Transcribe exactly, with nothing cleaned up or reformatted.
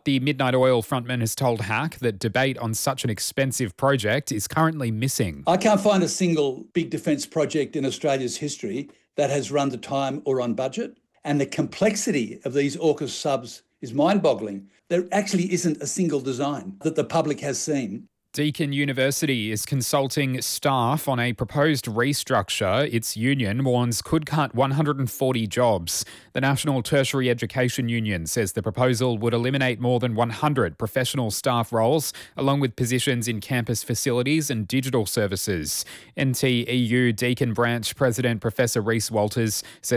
the Midnight Oil frontman has told Hack that debate on such an expensive project is currently missing. I can't find a single big defence project in Australia's history that has run to time or on budget. And the complexity of these AUKUS subs is mind-boggling. There actually isn't a single design that the public has seen. Deakin University is consulting staff on a proposed restructure its union warns could cut one hundred forty jobs. The National Tertiary Education Union says the proposal would eliminate more than one hundred professional staff roles, along with positions in campus facilities and digital services. N T E U Deakin Branch President Professor Rhys Walters says